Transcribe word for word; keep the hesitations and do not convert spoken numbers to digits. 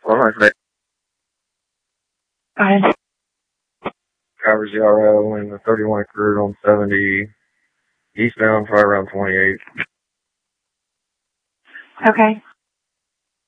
Well, nice day. Go ahead. Cover zero in the thirty-one crude on seventy, eastbound, probably around twenty-eight. Okay.